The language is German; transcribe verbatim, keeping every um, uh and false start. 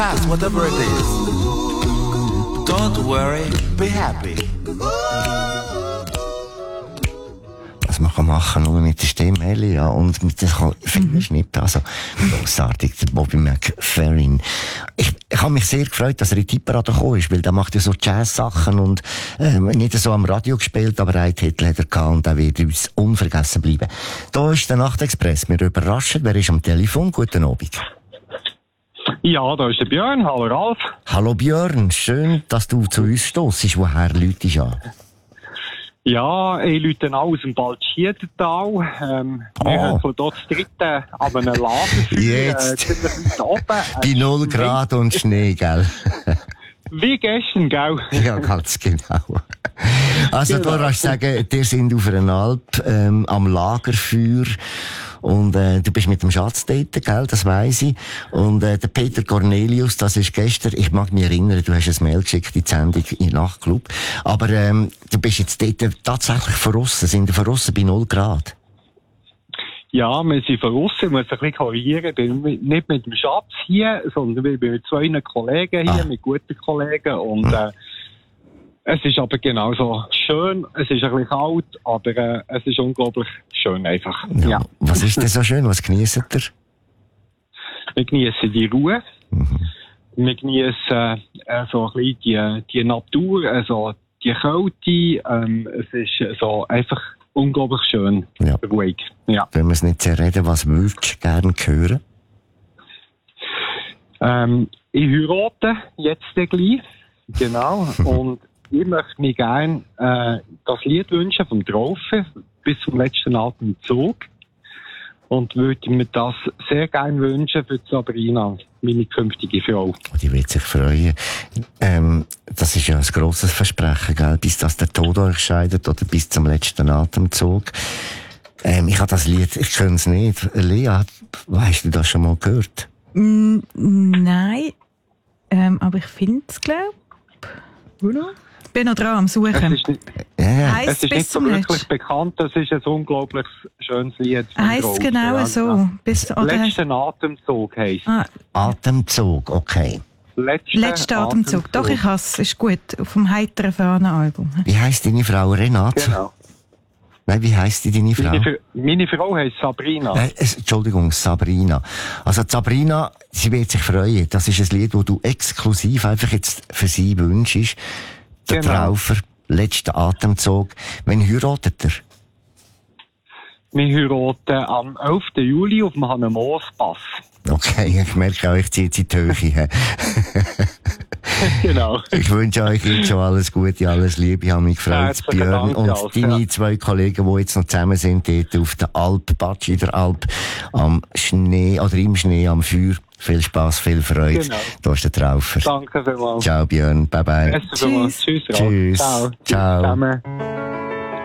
Ask whatever it is. Don't worry, be happy. Was man kann machen, nur mit der Stimme, Elia, und mit dem Fingerschnitt, also grossartig, der Bobby McFerrin. Ich, ich habe mich sehr gefreut, dass er in die Tipperade gekommen ist, weil der macht ja so Jazz-Sachen und äh, nicht so am Radio gespielt, aber einen Titel hat er gehabt und der wird uns unvergessen bleiben. Da ist der Nachtexpress, wir überraschen, wer ist am Telefon? Guten Abend. Ja, da ist der Björn. Hallo Ralf. Hallo Björn, schön, dass du zu uns stossest. Woher läutest du an? Ja, ich läute an aus dem Baltschiedental. Ähm, Oh. Wir haben von dort das dritte an einem Lagerfeuer. Jetzt. Äh, ziemlich weit oben. Bei null Grad und Schnee, gell? Wie gestern, gell? Ja, ganz genau. Also, Genau. du kannst sagen, wir sind auf einer Alp ähm, am Lagerfeuer und äh, du bist mit dem Schatz dort, gell, das weiss ich. Und äh, der Peter Cornelius, das ist gestern, ich mag mich erinnern, du hast ein Mail geschickt in die Sendung im Nachtclub, aber ähm, du bist jetzt dort tatsächlich verrissen, sind wir verrissen bei null Grad? Ja, wir sind von aussen, ich muss ein bisschen korrigieren. Ich bin mit- nicht mit dem Schatz hier, sondern ich bin mit zwei Kollegen hier, Ah. mit guten Kollegen. Und äh, es ist aber genauso schön. Es ist ein bisschen kalt, aber äh, es ist unglaublich schön einfach. Ja. Was ist denn so schön, was genießt ihr? Wir genießen die Ruhe. Wir genießen äh, äh, so ein bisschen die, die Natur, also die Kälte. Ähm, es ist so einfach unglaublich schön. Ja. Ruhig. Ja. Wenn wir es nicht zerreden, was würdest du gerne hören? Ähm, ich heirate jetzt gleich. Genau. Und ich möchte mir gerne äh, das Lied wünschen vom Traufe bis zum letzten Atemzug. Und würde mir das sehr gerne wünschen für Sabrina, meine künftige Frau. Oh, die wird sich freuen. Ähm, das ist ja ein grosses Versprechen, gell? Bis das der Tod euch scheidet oder bis zum letzten Atemzug. Ähm, ich habe das Lied, ich kenne es nicht. Lea, hast du das schon mal gehört? Mm, nein, ähm, aber ich finde es, glaube ich. Ich bin noch dran am Es Suchen. ist nicht, Ja, ja. Heisst es ist bis nicht so zum wirklich letzten. bekannt, das ist ein unglaublich schönes Lied. vom Heisst Traufe, genau ja. so. Bis, oder heisst, Letzten Atemzug heisst ah, Atemzug, okay. Letzter, letzter Atemzug. Doch, ich hasse es. Ist gut. Vom heiteren Fahnen-Album. Wie heisst deine Frau? Renate? Genau. Nein, wie heisst die deine Frau? Meine, Fr- meine Frau heisst Sabrina. Äh, es- Entschuldigung, Sabrina. Also Sabrina, sie wird sich freuen. Das ist ein Lied, das du exklusiv einfach jetzt für sie wünschst. Der Genau. Traufer, letzter Atemzug. Wann heiratet er? Wir heiraten am elften Juli auf dem Hannemoospass. Okay, ich merke auch, ich ziehe jetzt in die Höhe. Genau. Ich wünsche euch jetzt schon alles Gute, alles Liebe. Ich habe mich gefreut, Herzlichen Björn. Dank, Und Alf, deine ja. zwei Kollegen, die jetzt noch zusammen sind, dort auf der Alp, Batsch in der Alp, am Schnee, oder im Schnee, am Feuer. Viel Spass, viel Freude. Genau. Da ist der Traufer. Danke vielmals. Ciao, Björn. Bye bye. Besten vielmals. Tschüss. Ralf. Tschüss. Ciao. Ciao. Zusammen.